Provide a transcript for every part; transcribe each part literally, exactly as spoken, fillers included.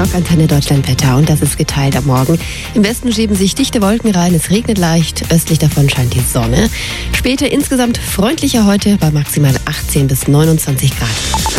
Rockantenne Deutschland Wetter und das ist geteilt am Morgen. Im Westen schieben sich dichte Wolken rein, es regnet leicht, östlich davon scheint die Sonne. Später insgesamt freundlicher heute bei maximal achtzehn bis neunundzwanzig Grad.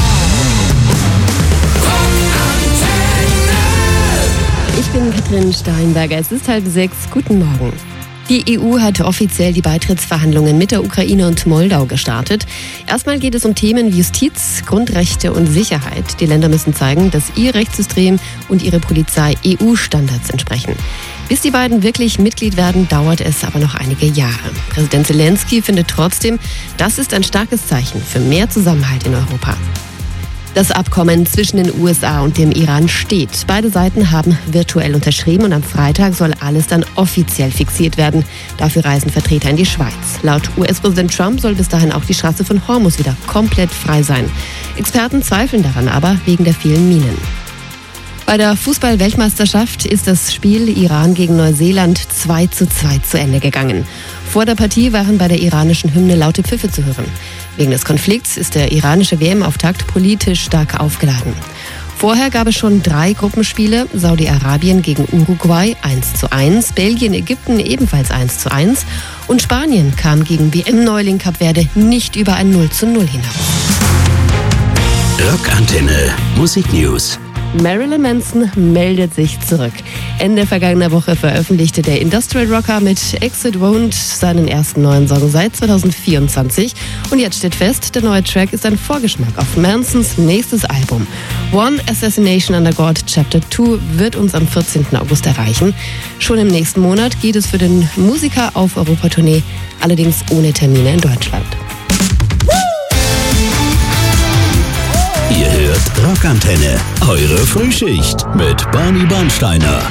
Ich bin Katrin Steinberger, es ist halb sechs, guten Morgen. Die E U hat offiziell die Beitrittsverhandlungen mit der Ukraine und Moldau gestartet. Erstmal geht es um Themen wie Justiz, Grundrechte und Sicherheit. Die Länder müssen zeigen, dass ihr Rechtssystem und ihre Polizei E U-Standards entsprechen. Bis die beiden wirklich Mitglied werden, dauert es aber noch einige Jahre. Präsident Zelensky findet trotzdem, das ist ein starkes Zeichen für mehr Zusammenhalt in Europa. Das Abkommen zwischen den U S A und dem Iran steht. Beide Seiten haben virtuell unterschrieben und am Freitag soll alles dann offiziell fixiert werden. Dafür reisen Vertreter in die Schweiz. Laut U S-Präsident Trump soll bis dahin auch die Straße von Hormuz wieder komplett frei sein. Experten zweifeln daran aber wegen der vielen Minen. Bei der Fußball-Weltmeisterschaft ist das Spiel Iran gegen Neuseeland zwei zu zwei zu Ende gegangen. Vor der Partie waren bei der iranischen Hymne laute Pfiffe zu hören. Wegen des Konflikts ist der iranische W M-Auftakt politisch stark aufgeladen. Vorher gab es schon drei Gruppenspiele, Saudi-Arabien gegen Uruguay eins zu eins, Belgien, Ägypten ebenfalls eins zu eins und Spanien kam gegen W M-Neuling Kap Verde nicht über ein null zu null hinaus. Rockantenne Musik News. Marilyn Manson meldet sich zurück. Ende vergangener Woche veröffentlichte der Industrial Rocker mit Exit Wound seinen ersten neuen Song seit zwanzig vierundzwanzig. Und jetzt steht fest, der neue Track ist ein Vorgeschmack auf Mansons nächstes Album. One Assassination Under God Chapter zwei wird uns am vierzehnten August erreichen. Schon im nächsten Monat geht es für den Musiker auf Europatournee, allerdings ohne Termine in Deutschland. Ihr hört Rockantenne, eure Frühschicht mit Barney Bernsteiner.